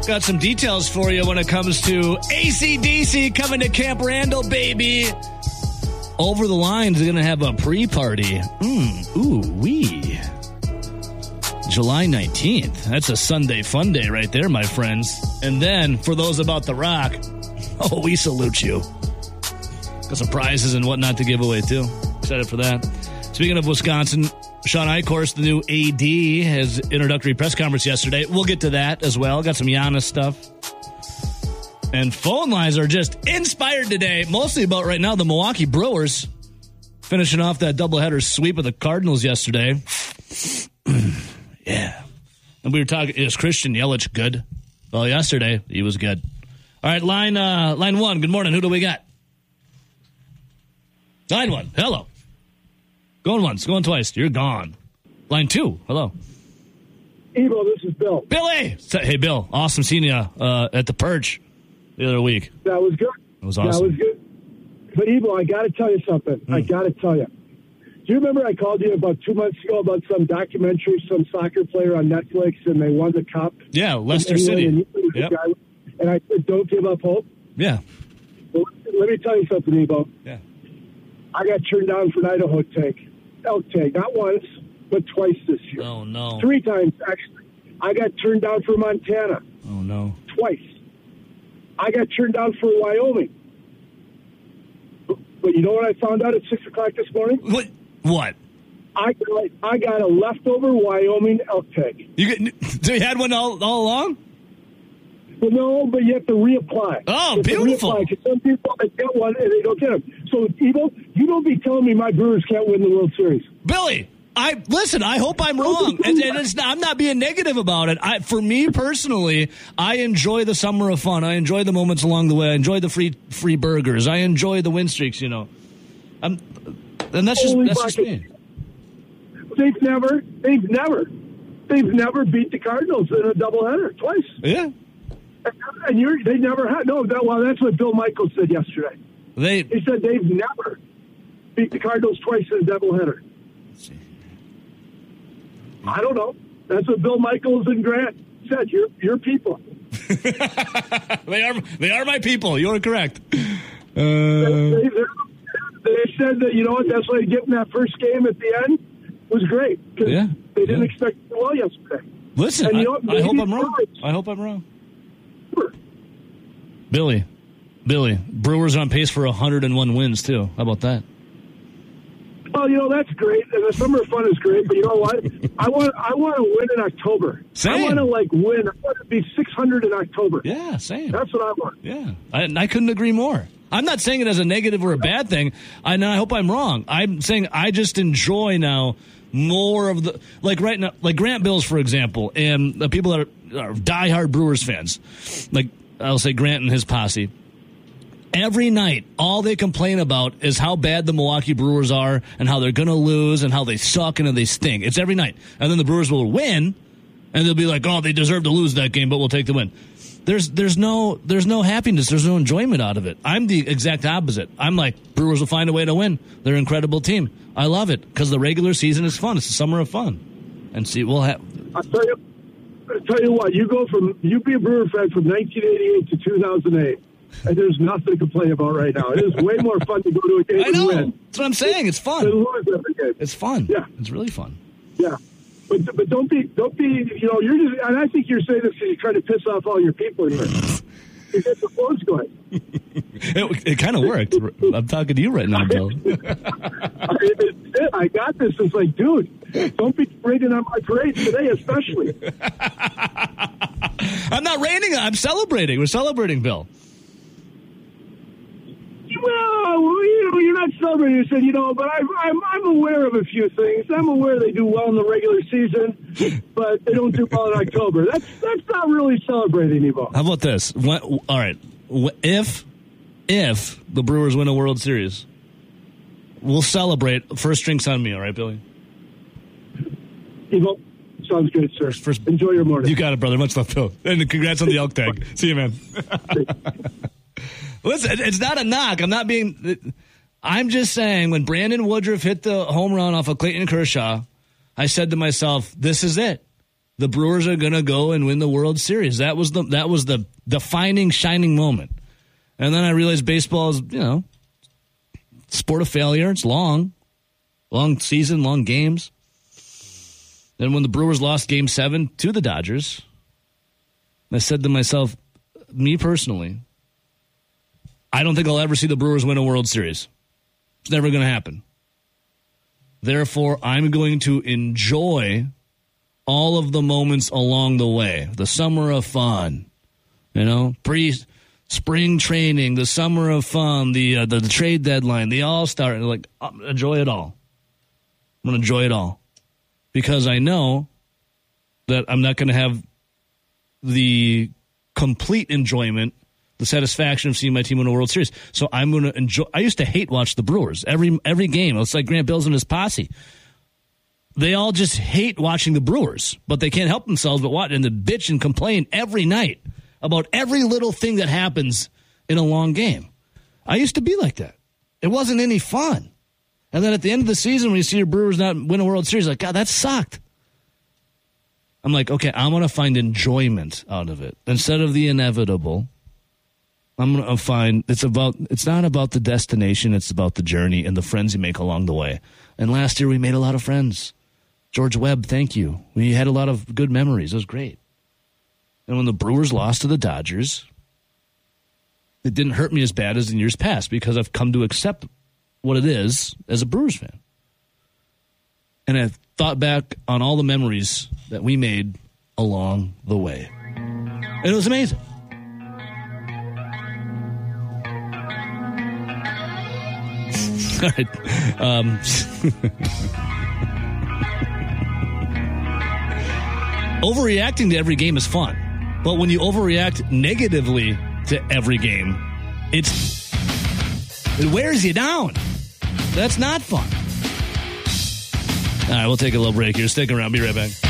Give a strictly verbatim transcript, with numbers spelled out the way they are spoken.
Got some details for you when it comes to A C D C coming to Camp Randall, baby. Over the Lines going to have a pre-party. Mm, ooh, wee. July nineteenth. That's a Sunday fun day right there, my friends. And then, for those about the Rock, oh, we salute you. Got some prizes and whatnot to give away, too. Excited for that. Speaking of Wisconsin, Sean Eichhorst, the new A D, has introductory press conference yesterday. We'll get to that as well. Got some Giannis stuff. And phone lines are just inspired today, mostly about right now the Milwaukee Brewers finishing off that doubleheader sweep of the Cardinals yesterday. Yeah. And we were talking, is Christian Yelich good? Well, yesterday, he was good. All right, line uh, line one, good morning. Who do we got? Line one, hello. Going once, going twice. You're gone. Line two, hello. Evo, this is Bill. Billy! Hey, Bill, awesome seeing you uh, at the Perch the other week. That was good. It was awesome. That was good. But, Evo, I got to tell you something. Mm. I got to tell you. Do you remember I called you about two months ago about some documentary, some soccer player on Netflix, and they won the cup? Yeah, Leicester City. And, yep. guy, and I said, don't give up hope. Yeah. Well, let me tell you something, Evo. Yeah. I got turned down for an Idaho take. Elk take. Not once, but twice this year. Oh, no. Three times, actually. I got turned down for Montana. Oh, no. Twice. I got turned down for Wyoming. But you know what I found out at six o'clock this morning? What? What? I got, I got a leftover Wyoming elk tag. You get, so you had one all, all along? Well, no, but you have to reapply. Oh, beautiful. Because some people they get one and they don't get them. So, Evo, you don't be telling me my Brewers can't win the World Series. Billy, I listen, I hope I'm wrong. And, and it's not, I'm not being negative about it. I, for me personally, I enjoy the summer of fun. I enjoy the moments along the way. I enjoy the free free burgers. I enjoy the win streaks, you know. I'm, and that's just, Holy that's just me. They've never, they've never, they've never beat the Cardinals in a doubleheader twice. Yeah. And you're, they never had. No, that, well, that's what Bill Michaels said yesterday. They, he said they've never beat the Cardinals twice in a doubleheader. I don't know. That's what Bill Michaels and Grant said. You're, you're people. they are, they are my people. You're correct. Uh, they, they, they said that, you know what, that's why getting that first game at the end was great. Because yeah, they didn't yeah. expect it well yesterday. Listen, and, I, you know, I hope I'm wrong. I hope I'm wrong. Billy, Billy, Brewers are on pace for one hundred one wins, too. How about that? Well, you know, that's great. And the summer fun is great. But you know what? I want I want to win in October. Same. I want to, like, win. I want to be six hundred in October. Yeah, same. That's what I want. Yeah. I, I couldn't agree more. I'm not saying it as a negative or a bad thing. I, and I hope I'm wrong. I'm saying I just enjoy now more of the, like right now, like Grant Bills, for example, and the people that are, are diehard Brewers fans, like I'll say Grant and his posse. Every night, all they complain about is how bad the Milwaukee Brewers are and how they're going to lose and how they suck and how they stink. It's every night. And then the Brewers will win, and they'll be like, oh, they deserve to lose that game, but we'll take the win. There's there's no there's no happiness. There's no enjoyment out of it. I'm the exact opposite. I'm like, Brewers will find a way to win. They're an incredible team. I love it because the regular season is fun. It's the summer of fun. And see, we'll have. I'll tell you, I'll tell you what, you go from, you be a Brewer fan from nineteen eighty-eight to two thousand eight. And there's nothing to complain about right now. It is way more fun to go to a game I know. and win. That's what I'm saying. It's fun. It's fun. Yeah. It's really fun. Yeah. But but don't be, don't be, you know, you're just, and I think you're saying this because you're trying to piss off all your people in here. You get the flows going. It, it kind of worked. I'm talking to you right now, Bill. I, I got this. It's like, dude, don't be raining on my parade today, especially. I'm not raining. I'm celebrating. We're celebrating, Bill. Well, you know, you're not celebrating. You said, you know, but I, I'm I'm aware of a few things. I'm aware they do well in the regular season, but they don't do well in October. That's that's not really celebrating, Evo. How about this? When, all right, if if the Brewers win a World Series, we'll celebrate. First drinks on me, all right, Billy? Evo, sounds good, sir. First, first, enjoy your morning. You got it, brother. Much love, Bill. And congrats on the elk tag. See you, man. Listen, it's not a knock. I'm not being. I'm just saying when Brandon Woodruff hit the home run off of Clayton Kershaw, I said to myself, "This is it. the Brewers are going to go and win the World Series. That was the that was the defining, shining moment. And then I realized baseball is, you know, sport of failure. It's long, long season, long games. Then when the Brewers lost Game Seven to the Dodgers, I said to myself, me personally, I don't think I'll ever see the Brewers win a World Series. It's never going to happen. Therefore, I'm going to enjoy all of the moments along the way. The summer of fun, you know, pre-spring training, the summer of fun, the uh, the, the trade deadline, the All-Star. Like, enjoy it all. I'm going to enjoy it all because I know that I'm not going to have the complete enjoyment, the satisfaction of seeing my team win a World Series. So I'm going to enjoy. I used to hate watch the Brewers every every game. It's like Grant Bills and his posse. They all just hate watching the Brewers, but they can't help themselves but watch and to bitch and complain every night about every little thing that happens in a long game. I used to be like that. It wasn't any fun. And then at the end of the season, when you see your Brewers not win a World Series, like, God, that sucked. I'm like, okay, I'm going to find enjoyment out of it. Instead of the inevitable, I'm going to find it's about, it's not about the destination, it's about the journey and the friends you make along the way. And last year we made a lot of friends. George Webb, thank you. We had a lot of good memories. It was great. And when the Brewers lost to the Dodgers, it didn't hurt me as bad as in years past because I've come to accept what it is as a Brewers fan. And I've thought back on all the memories that we made along the way. And it was amazing. All right. Um, overreacting to every game is fun. But when you overreact negatively to every game, it's it wears you down. That's not fun. All right, we'll take a little break here. Stick around. Be right back.